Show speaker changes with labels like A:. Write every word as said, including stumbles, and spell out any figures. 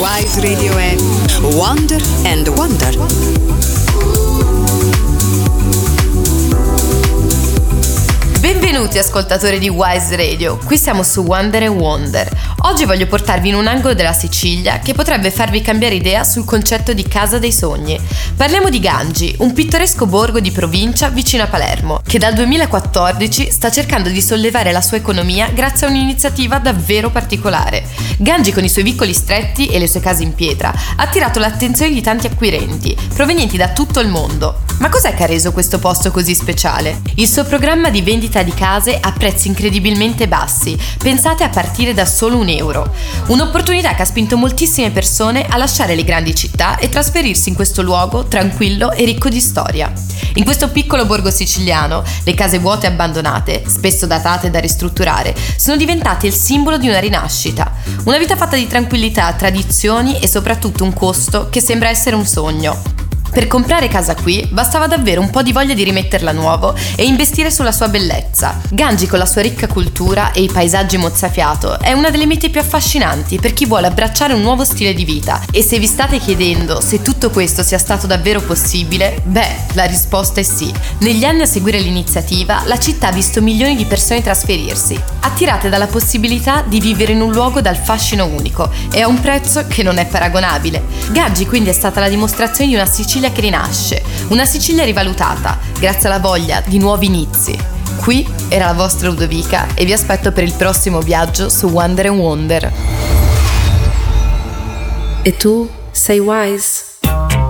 A: Wise Radio è Wonder and Wonder.
B: Benvenuti ascoltatori di Wise Radio, qui siamo su Wonder and Wonder. Oggi voglio portarvi in un angolo della Sicilia che potrebbe farvi cambiare idea sul concetto di casa dei sogni. Parliamo di Gangi, un pittoresco borgo di provincia vicino a Palermo, che dal duemilaquattordici sta cercando di sollevare la sua economia grazie a un'iniziativa davvero particolare. Gangi, con i suoi vicoli stretti e le sue case in pietra, ha attirato l'attenzione di tanti acquirenti, provenienti da tutto il mondo. Ma cos'è che ha reso questo posto così speciale? Il suo programma di vendita di case a prezzi incredibilmente bassi, pensate a partire da solo un euro. Un'opportunità che ha spinto moltissime persone a lasciare le grandi città e trasferirsi in questo luogo tranquillo e ricco di storia. In questo piccolo borgo siciliano, le case vuote e abbandonate, spesso datate da ristrutturare, sono diventate il simbolo di una rinascita. Una vita fatta di tranquillità, tradizioni e soprattutto un costo che sembra essere un sogno. Per comprare casa qui bastava davvero un po' di voglia di rimetterla a nuovo e investire sulla sua bellezza. Gangi, con la sua ricca cultura e i paesaggi mozzafiato, è una delle mete più affascinanti per chi vuole abbracciare un nuovo stile di vita. E se vi state chiedendo se tutto questo sia stato davvero possibile, beh, la risposta è sì. Negli anni a seguire l'iniziativa, la città ha visto milioni di persone trasferirsi, attirate dalla possibilità di vivere in un luogo dal fascino unico e a un prezzo che non è paragonabile. Gangi quindi è stata la dimostrazione di una Sicilia che rinasce, una Sicilia rivalutata, grazie alla voglia di nuovi inizi. Qui era la vostra Ludovica e vi aspetto per il prossimo viaggio su Wonder and Wonder.
C: E tu sei Wise?